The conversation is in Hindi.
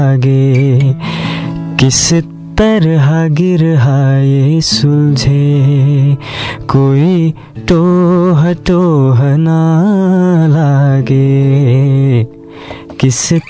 आगे किस तरह गिरहाए सुलझे, कोई टोह टोह ना लागे। किस